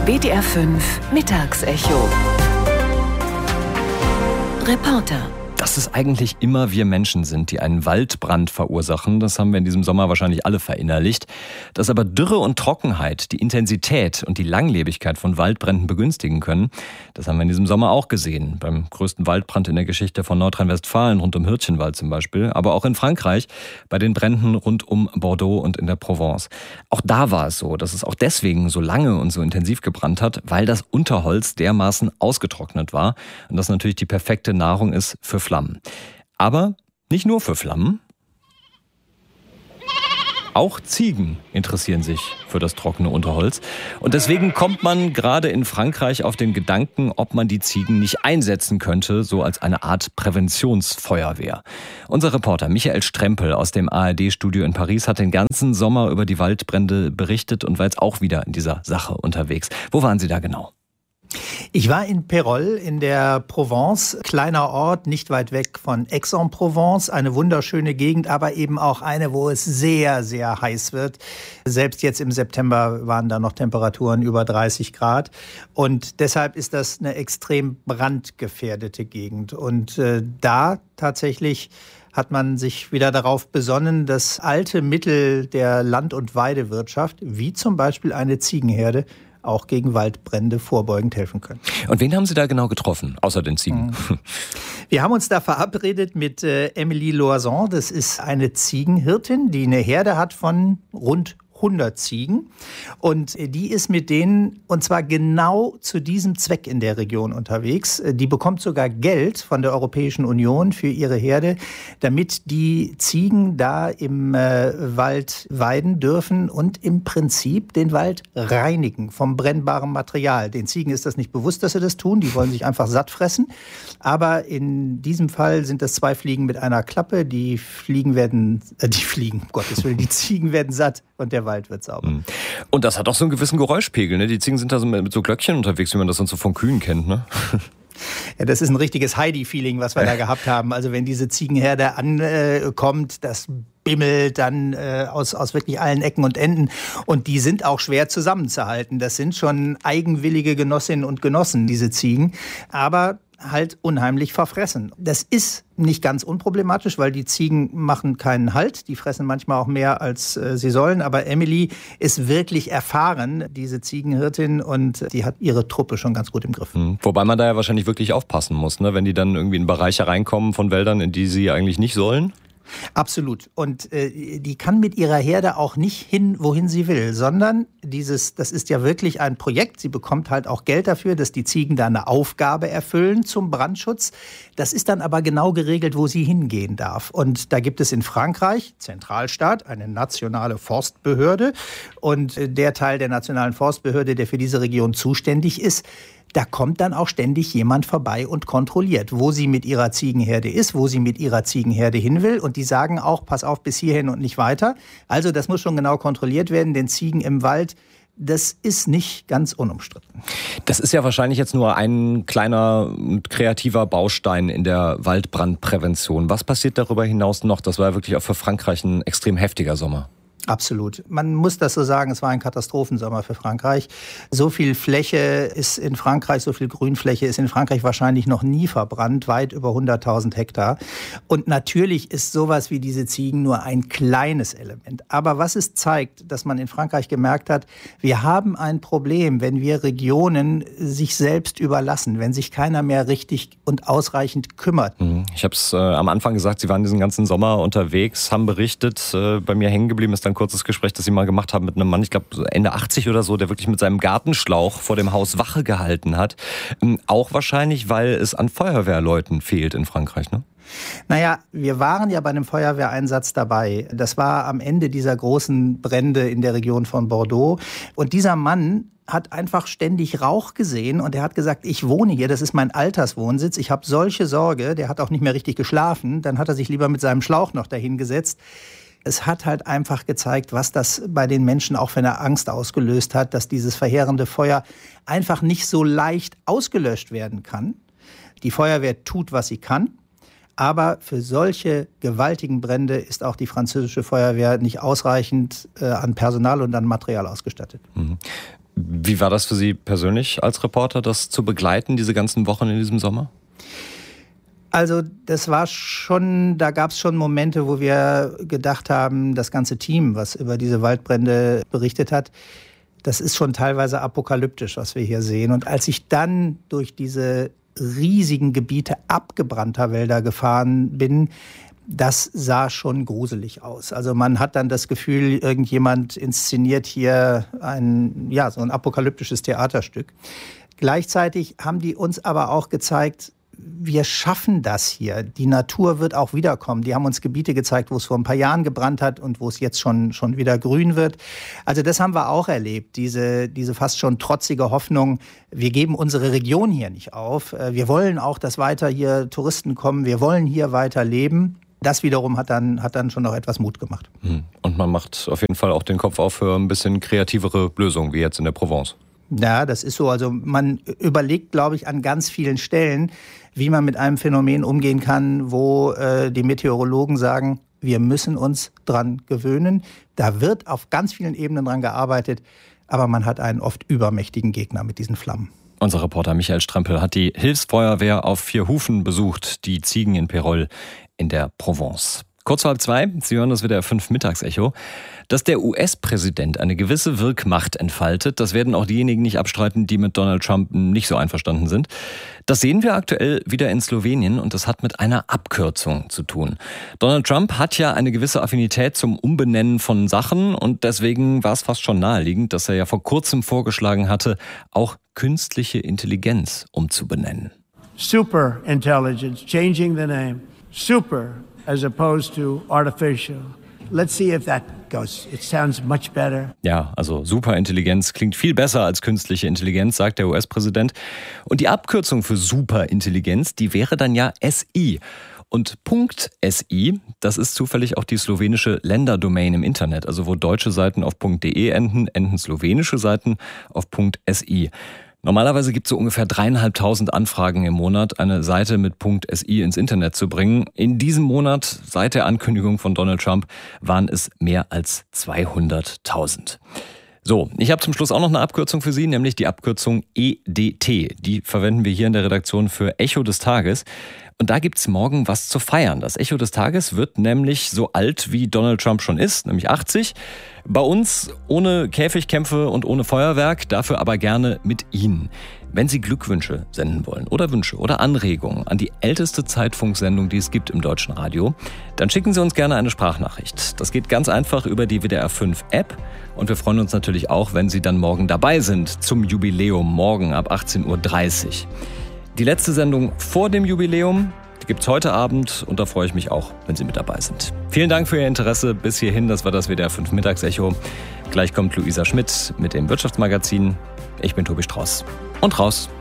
WDR 5 Mittagsecho. Reporter. Dass es eigentlich immer wir Menschen sind, die einen Waldbrand verursachen, das haben wir in diesem Sommer wahrscheinlich alle verinnerlicht. Dass aber Dürre und Trockenheit die Intensität und die Langlebigkeit von Waldbränden begünstigen können, das haben wir in diesem Sommer auch gesehen. Beim größten Waldbrand in der Geschichte von Nordrhein-Westfalen, rund um Hirtchenwald zum Beispiel, aber auch in Frankreich bei den Bränden rund um Bordeaux und in der Provence. Auch da war es so, dass es auch deswegen so lange und so intensiv gebrannt hat, weil das Unterholz dermaßen ausgetrocknet war und das natürlich die perfekte Nahrung ist für Flammen. Aber nicht nur für Flammen. Auch Ziegen interessieren sich für das trockene Unterholz. Und deswegen kommt man gerade in Frankreich auf den Gedanken, ob man die Ziegen nicht einsetzen könnte, so als eine Art Präventionsfeuerwehr. Unser Reporter Michael Strempel aus dem ARD-Studio in Paris hat den ganzen Sommer über die Waldbrände berichtet und war jetzt auch wieder in dieser Sache unterwegs. Wo waren Sie da genau? Ich war in Pérols in der Provence, kleiner Ort, nicht weit weg von Aix-en-Provence, eine wunderschöne Gegend, aber eben auch eine, wo es sehr, sehr heiß wird. Selbst jetzt im September waren da noch Temperaturen über 30 Grad und deshalb ist das eine extrem brandgefährdete Gegend. Und da tatsächlich hat man sich wieder darauf besonnen, dass alte Mittel der Land- und Weidewirtschaft, wie zum Beispiel eine Ziegenherde, auch gegen Waldbrände vorbeugend helfen können. Und wen haben Sie da genau getroffen, außer den Ziegen? Wir haben uns da verabredet mit Emilie Loison. Das ist eine Ziegenhirtin, die eine Herde hat von rund 100 Ziegen. Und die ist mit denen, und zwar genau zu diesem Zweck in der Region unterwegs. Die bekommt sogar Geld von der Europäischen Union für ihre Herde, damit die Ziegen da im Wald weiden dürfen und im Prinzip den Wald reinigen vom brennbaren Material. Den Ziegen ist das nicht bewusst, dass sie das tun. Die wollen sich einfach satt fressen. Aber in diesem Fall sind das 2 Fliegen mit einer Klappe. Die Ziegen werden satt und der Wald wird sauber. Und das hat auch so einen gewissen Geräuschpegel, ne? Die Ziegen sind da so mit so Glöckchen unterwegs, wie man das sonst so von Kühen kennt, ne? Ja, das ist ein richtiges Heidi-Feeling, was wir da gehabt haben. Also wenn diese Ziegenherde ankommt, das bimmelt dann aus wirklich allen Ecken und Enden. Und die sind auch schwer zusammenzuhalten. Das sind schon eigenwillige Genossinnen und Genossen, diese Ziegen. Aber halt unheimlich verfressen. Das ist nicht ganz unproblematisch, weil die Ziegen machen keinen Halt. Die fressen manchmal auch mehr, als sie sollen. Aber Emily ist wirklich erfahren, diese Ziegenhirtin, und die hat ihre Truppe schon ganz gut im Griff. Wobei man da ja wahrscheinlich wirklich aufpassen muss, ne? Wenn die dann irgendwie in Bereiche reinkommen von Wäldern, in die sie eigentlich nicht sollen. Absolut. Und die kann mit ihrer Herde auch nicht hin, wohin sie will, sondern das ist ja wirklich ein Projekt. Sie bekommt halt auch Geld dafür, dass die Ziegen da eine Aufgabe erfüllen zum Brandschutz. Das ist dann aber genau geregelt, wo sie hingehen darf. Und da gibt es in Frankreich, Zentralstaat, eine nationale Forstbehörde. Und der Teil der nationalen Forstbehörde, der für diese Region zuständig ist, da kommt dann auch ständig jemand vorbei und kontrolliert, wo sie mit ihrer Ziegenherde ist, wo sie mit ihrer Ziegenherde hin will. Und die sagen auch, pass auf, bis hierhin und nicht weiter. Also das muss schon genau kontrolliert werden, denn Ziegen im Wald, das ist nicht ganz unumstritten. Das ist ja wahrscheinlich jetzt nur ein kleiner und kreativer Baustein in der Waldbrandprävention. Was passiert darüber hinaus noch? Das war ja wirklich auch für Frankreich ein extrem heftiger Sommer. Absolut. Man muss das so sagen, es war ein Katastrophensommer für Frankreich. So viel Fläche ist in Frankreich, so viel Grünfläche ist in Frankreich wahrscheinlich noch nie verbrannt, weit über 100.000 Hektar. Und natürlich ist sowas wie diese Ziegen nur ein kleines Element. Aber was es zeigt, dass man in Frankreich gemerkt hat, wir haben ein Problem, wenn wir Regionen sich selbst überlassen, wenn sich keiner mehr richtig und ausreichend kümmert. Ich habe es am Anfang gesagt, Sie waren diesen ganzen Sommer unterwegs, haben berichtet, bei mir hängen geblieben ist dann kurzes Gespräch, das Sie mal gemacht haben mit einem Mann, ich glaube Ende 80 oder so, der wirklich mit seinem Gartenschlauch vor dem Haus Wache gehalten hat. Auch wahrscheinlich, weil es an Feuerwehrleuten fehlt in Frankreich, ne? Naja, wir waren ja bei einem Feuerwehreinsatz dabei. Das war am Ende dieser großen Brände in der Region von Bordeaux. Und dieser Mann hat einfach ständig Rauch gesehen und er hat gesagt, ich wohne hier, das ist mein Alterswohnsitz, ich habe solche Sorge, der hat auch nicht mehr richtig geschlafen. Dann hat er sich lieber mit seinem Schlauch noch dahin gesetzt. Es hat halt einfach gezeigt, was das bei den Menschen auch für eine Angst ausgelöst hat, dass dieses verheerende Feuer einfach nicht so leicht ausgelöscht werden kann. Die Feuerwehr tut, was sie kann. Aber für solche gewaltigen Brände ist auch die französische Feuerwehr nicht ausreichend an Personal und an Material ausgestattet. Wie war das für Sie persönlich als Reporter, das zu begleiten, diese ganzen Wochen in diesem Sommer? Also das war schon, da gab es schon Momente, wo wir gedacht haben, das ganze Team, was über diese Waldbrände berichtet hat, das ist schon teilweise apokalyptisch, was wir hier sehen. Und als ich dann durch diese riesigen Gebiete abgebrannter Wälder gefahren bin, das sah schon gruselig aus. Also man hat dann das Gefühl, irgendjemand inszeniert hier so ein apokalyptisches Theaterstück. Gleichzeitig haben die uns aber auch gezeigt, wir schaffen das hier. Die Natur wird auch wiederkommen. Die haben uns Gebiete gezeigt, wo es vor ein paar Jahren gebrannt hat und wo es jetzt schon wieder grün wird. Also das haben wir auch erlebt, diese fast schon trotzige Hoffnung, wir geben unsere Region hier nicht auf. Wir wollen auch, dass weiter hier Touristen kommen. Wir wollen hier weiter leben. Das wiederum hat dann schon noch etwas Mut gemacht. Und man macht auf jeden Fall auch den Kopf auf für ein bisschen kreativere Lösungen, wie jetzt in der Provence. Ja, das ist so. Also man überlegt, glaube ich, an ganz vielen Stellen, wie man mit einem Phänomen umgehen kann, wo die Meteorologen sagen, wir müssen uns dran gewöhnen. Da wird auf ganz vielen Ebenen dran gearbeitet, aber man hat einen oft übermächtigen Gegner mit diesen Flammen. Unser Reporter Michael Strempel hat die Hilfsfeuerwehr auf 4 Hufen besucht, die Ziegen in Pérol in der Provence. Kurz vor 2:30, Sie hören das WDR 5 Mittagsecho. Dass der US-Präsident eine gewisse Wirkmacht entfaltet, das werden auch diejenigen nicht abstreiten, die mit Donald Trump nicht so einverstanden sind. Das sehen wir aktuell wieder in Slowenien und das hat mit einer Abkürzung zu tun. Donald Trump hat ja eine gewisse Affinität zum Umbenennen von Sachen und deswegen war es fast schon naheliegend, dass er ja vor kurzem vorgeschlagen hatte, auch künstliche Intelligenz umzubenennen. Super intelligence, changing the name. Super as opposed to artificial. Let's see if that goes. It sounds much better. Ja, also Superintelligenz klingt viel besser als künstliche Intelligenz, sagt der US-Präsident. Und die Abkürzung für Superintelligenz, die wäre dann ja SI. Und .SI, das ist zufällig auch die slowenische Länderdomain im Internet. Also wo deutsche Seiten auf .de enden slowenische Seiten auf .SI. Normalerweise gibt es so ungefähr 3.500 Anfragen im Monat, eine Seite mit .SI ins Internet zu bringen. In diesem Monat, seit der Ankündigung von Donald Trump, waren es mehr als 200.000. So, ich habe zum Schluss auch noch eine Abkürzung für Sie, nämlich die Abkürzung EDT. Die verwenden wir hier in der Redaktion für Echo des Tages. Und da gibt's morgen was zu feiern. Das Echo des Tages wird nämlich so alt, wie Donald Trump schon ist, nämlich 80. Bei uns ohne Käfigkämpfe und ohne Feuerwerk, dafür aber gerne mit Ihnen. Wenn Sie Glückwünsche senden wollen oder Wünsche oder Anregungen an die älteste Zeitfunksendung, die es gibt im deutschen Radio, dann schicken Sie uns gerne eine Sprachnachricht. Das geht ganz einfach über die WDR 5 App und wir freuen uns natürlich auch, wenn Sie dann morgen dabei sind zum Jubiläum morgen ab 18.30 Uhr. Die letzte Sendung vor dem Jubiläum, die gibt's heute Abend und da freue ich mich auch, wenn Sie mit dabei sind. Vielen Dank für Ihr Interesse. Bis hierhin, das war das WDR 5 Mittagsecho. Gleich kommt Luisa Schmidt mit dem Wirtschaftsmagazin. Ich bin Tobi Strauß und raus.